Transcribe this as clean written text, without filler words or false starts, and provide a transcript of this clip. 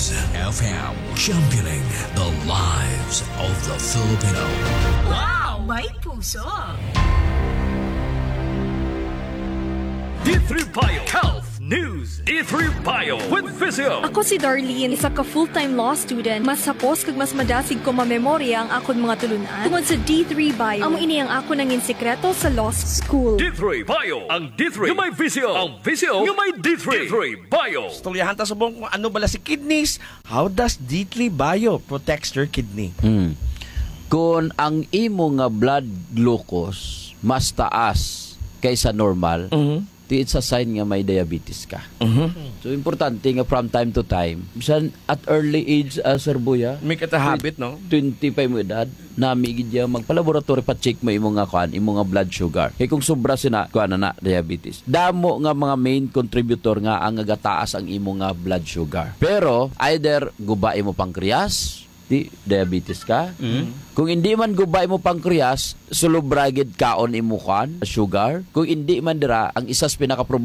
Kiss FM, championing the lives of the Filipino. Wow! May puso! D3 Bio Health News. D3 Bio with Physio. Ako si Darlene, isa ka full-time law student. Mas hapos kag mas madasig ko mamemorya ang akon mga tulunan tungod sa D3 Bio. Amo ini ang ako nangin sekreto sa law school. D3 Bio. Ang D3 yung may Physio. Ang Physio yung may D3. D3 Bio. Storyahan ta subong kung ano bala si kidneys. How does D3 Bio protects your kidney? Kung ang imo nga blood glucose mas taas kaysa normal, it's a sign nga may diabetes ka. So, importante nga from time to time, bisan at early age, Sir Buya, Make it a habit, no? 25 mo edad, namigid niya magpalaboratory pa check mo imo nga kuan, imo nga blood sugar. Kay kung sobra sina kuan na diabetes. Damo nga mga main contributor nga ang gataas ang imo nga blood sugar. Pero either guba imo pancreas, diabetes ka. Kung hindi man gubay mo pancreas, sulubragid kaon imo kan sugar. Kung hindi man dira, ang isas pinaka